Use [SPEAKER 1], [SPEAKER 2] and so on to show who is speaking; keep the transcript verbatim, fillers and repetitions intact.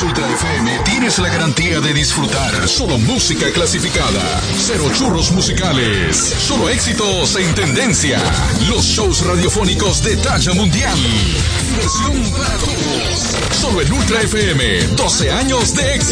[SPEAKER 1] Estaciones Ultra F M tienes la garantía de disfrutar solo música clasificada, cero churros musicales, solo éxitos en tendencia, los shows radiofónicos de talla mundial, diversión para todos. Solo en Ultra F M, doce años de éxito.